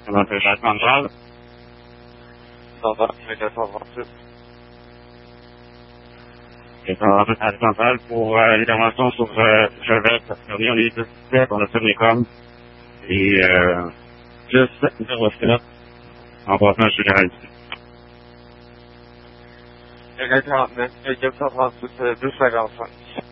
On a fait la centrale. Ça va, c'est 428. Et ça va faire la centrale pour l'intervention sur Chevette. On est tous prêts, on a fait les coms. Et juste 07 en passant, je suis garé ici. Il y a 49, il y a 438, 255.